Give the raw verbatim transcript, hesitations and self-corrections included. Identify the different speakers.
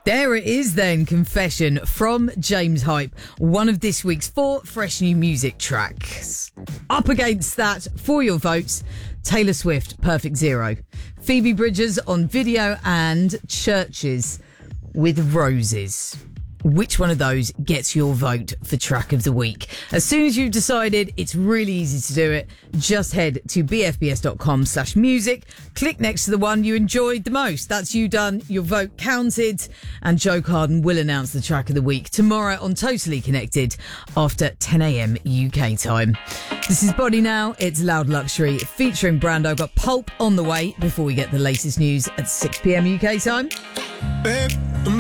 Speaker 1: There it is then, Confession from James Hype, one of this week's four fresh new music tracks. Up against that, for your votes, Taylor Swift, Perfect Zero, Phoebe Bridgers on Video, and Churches with Roses. Which one of those gets your vote for track of the week? As soon as you've decided, it's really easy to do it. Just head to bfbs.com slash music. Click next to the one you enjoyed the most. That's you done. Your vote counted. And Joe Carden will announce the track of the week tomorrow on Totally Connected after ten a.m. U K time. This is Body Now. It's Loud Luxury featuring Brando. Got Pulp on the way before we get the latest news at six p.m. U K time.
Speaker 2: Babe,